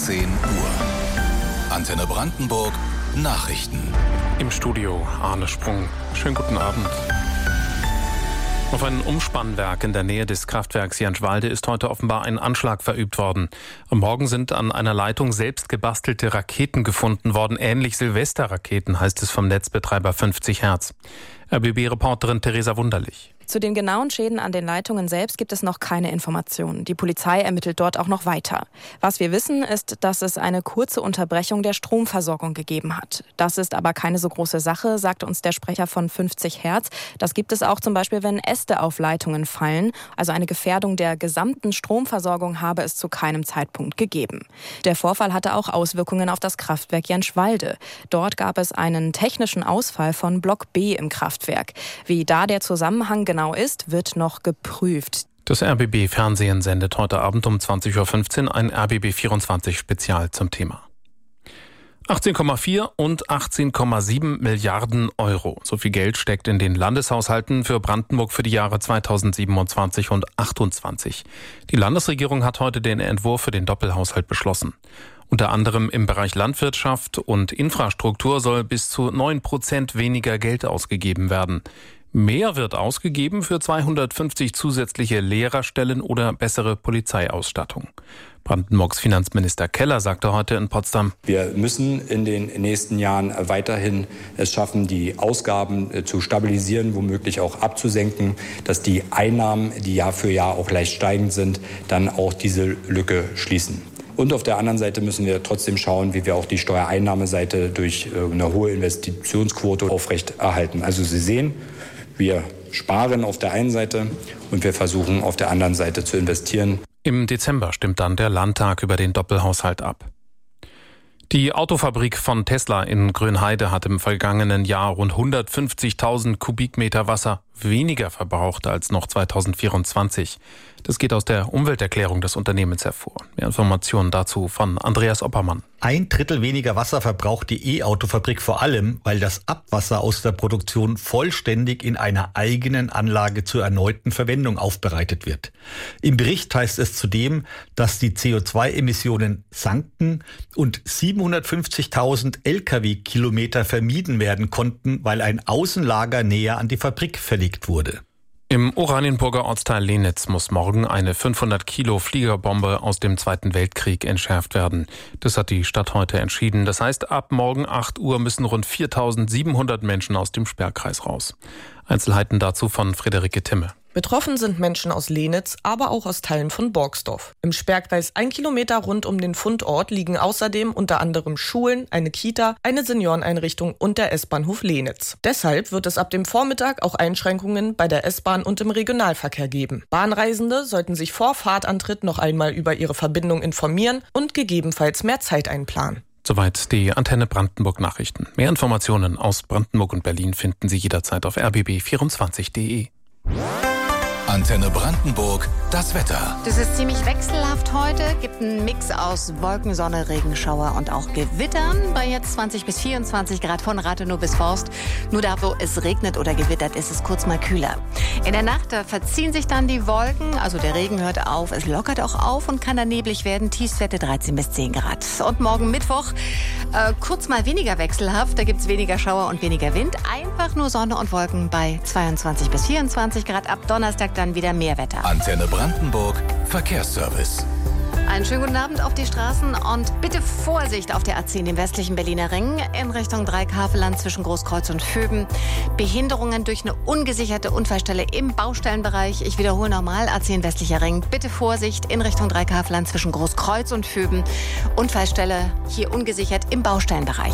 10 Uhr. Antenne Brandenburg Nachrichten. Im Studio Arne Sprung. Schönen guten Abend. Auf ein Umspannwerk in der Nähe des Kraftwerks Jenschwalde ist heute offenbar ein Anschlag verübt worden. Am Morgen sind an einer Leitung selbst gebastelte Raketen gefunden worden. Ähnlich Silvesterraketen, heißt es vom Netzbetreiber 50 Hertz. RBB-Reporterin Theresa Wunderlich. Zu den genauen Schäden an den Leitungen selbst gibt es noch keine Informationen. Die Polizei ermittelt dort auch noch weiter. Was wir wissen, ist, dass es eine kurze Unterbrechung der Stromversorgung gegeben hat. Das ist aber keine so große Sache, sagte uns der Sprecher von 50 Hertz. Das gibt es auch zum Beispiel, wenn Äste auf Leitungen fallen. Also eine Gefährdung der gesamten Stromversorgung habe es zu keinem Zeitpunkt gegeben. Der Vorfall hatte auch Auswirkungen auf das Kraftwerk Jenschwalde. Dort gab es einen technischen Ausfall von Block B im Kraftwerk. Wie da der Zusammenhang genau ist, wird noch geprüft. Das RBB-Fernsehen sendet heute Abend um 20.15 Uhr ein RBB24-Spezial zum Thema. 18,4 und 18,7 Milliarden Euro. So viel Geld steckt in den Landeshaushalten für Brandenburg für die Jahre 2027 und 2028. Die Landesregierung hat heute den Entwurf für den Doppelhaushalt beschlossen. Unter anderem im Bereich Landwirtschaft und Infrastruktur soll bis zu 9% weniger Geld ausgegeben werden. Mehr wird ausgegeben für 250 zusätzliche Lehrerstellen oder bessere Polizeiausstattung. Brandenburgs Finanzminister Keller sagte heute in Potsdam: Wir müssen in den nächsten Jahren weiterhin es schaffen, die Ausgaben zu stabilisieren, womöglich auch abzusenken, dass die Einnahmen, die Jahr für Jahr auch leicht steigend sind, dann auch diese Lücke schließen. Und auf der anderen Seite müssen wir trotzdem schauen, wie wir auch die Steuereinnahmeseite durch eine hohe Investitionsquote aufrechterhalten. Also Sie sehen, wir sparen auf der einen Seite und wir versuchen auf der anderen Seite zu investieren. Im Dezember stimmt dann der Landtag über den Doppelhaushalt ab. Die Autofabrik von Tesla in Grünheide hat im vergangenen Jahr rund 150.000 Kubikmeter Wasser weniger verbraucht als noch 2024. Das geht aus der Umwelterklärung des Unternehmens hervor. Mehr Informationen dazu von Andreas Oppermann. 1/3 weniger Wasser verbraucht die E-Autofabrik vor allem, weil das Abwasser aus der Produktion vollständig in einer eigenen Anlage zur erneuten Verwendung aufbereitet wird. Im Bericht heißt es zudem, dass die CO2-Emissionen sanken und 750.000 Lkw-Kilometer vermieden werden konnten, weil ein Außenlager näher an die Fabrik verlegt wurde. Im Oranienburger Ortsteil Lenitz muss morgen eine 500 Kilo Fliegerbombe aus dem Zweiten Weltkrieg entschärft werden. Das hat die Stadt heute entschieden. Das heißt, ab morgen 8 Uhr müssen rund 4.700 Menschen aus dem Sperrkreis raus. Einzelheiten dazu von Friederike Timme. Betroffen sind Menschen aus Lenitz, aber auch aus Teilen von Borgsdorf. Im Sperrkreis 1 Kilometer rund um den Fundort liegen außerdem unter anderem Schulen, eine Kita, eine Senioreneinrichtung und der S-Bahnhof Lenitz. Deshalb wird es ab dem Vormittag auch Einschränkungen bei der S-Bahn und im Regionalverkehr geben. Bahnreisende sollten sich vor Fahrtantritt noch einmal über ihre Verbindung informieren und gegebenenfalls mehr Zeit einplanen. Soweit die Antenne Brandenburg Nachrichten. Mehr Informationen aus Brandenburg und Berlin finden Sie jederzeit auf rbb24.de. Antenne Brandenburg, das Wetter. Das ist ziemlich wechselhaft heute. Gibt einen Mix aus Wolken, Sonne, Regenschauer und auch Gewittern. Bei jetzt 20 bis 24 Grad von Rathenow bis Forst. Nur da, wo es regnet oder gewittert, ist es kurz mal kühler. In der Nacht verziehen sich dann die Wolken. Also der Regen hört auf. Es lockert auch auf und kann dann neblig werden. Tiefstwerte 13 bis 10 Grad. Und morgen Mittwoch kurz mal weniger wechselhaft. Da gibt es weniger Schauer und weniger Wind. Einfach nur Sonne und Wolken bei 22 bis 24 Grad. Ab Donnerstag dann wieder mehr Wetter. Antenne Brandenburg, Verkehrsservice. Einen schönen guten Abend auf die Straßen und bitte Vorsicht auf der A10 im westlichen Berliner Ring in Richtung Dreieck-Havelland zwischen Großkreuz und Vöben. Behinderungen durch eine ungesicherte Unfallstelle im Baustellenbereich. Ich wiederhole nochmal, A10 westlicher Ring. Bitte Vorsicht in Richtung Dreieck-Havelland zwischen Großkreuz und Vöben. Unfallstelle hier ungesichert im Baustellenbereich.